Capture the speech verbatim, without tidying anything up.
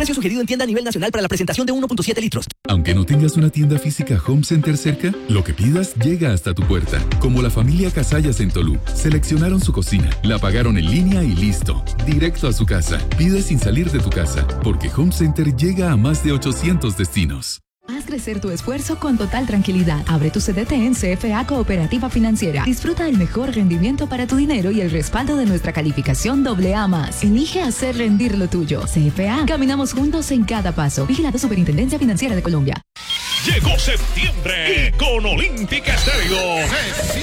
Precio sugerido en tienda a nivel nacional para la presentación de uno punto siete litros. Aunque no tengas una tienda física Home Center cerca, lo que pidas llega hasta tu puerta. Como la familia Casallas en Tolú. Seleccionaron su cocina, la pagaron en línea y listo. Directo a su casa. Pide sin salir de tu casa, porque Home Center llega a más de ochocientos destinos. Haz crecer tu esfuerzo con total tranquilidad. Abre tu C D T en C F A Cooperativa Financiera. Disfruta el mejor rendimiento para tu dinero y el respaldo de nuestra calificación doble A más. Elige hacer rendir lo tuyo. C F A, caminamos juntos en cada paso. Vigilado Superintendencia Financiera de Colombia. Llegó septiembre y con Olímpica Estéreo